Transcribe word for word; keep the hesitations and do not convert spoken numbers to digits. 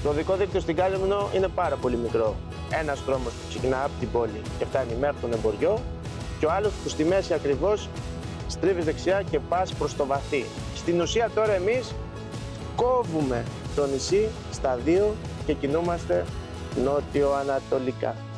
Το οδικό δίκτυο στην Κάλυμνο είναι πάρα πολύ μικρό. Ένας δρόμος που ξεκινά από την πόλη και φτάνει μέχρι τον εμποριό και ο άλλος που στη μέση ακριβώς στρίβεις δεξιά και πας προς το βαθύ. Στην ουσία τώρα εμείς κόβουμε το νησί στα δύο και κινούμαστε νότιο-ανατολικά.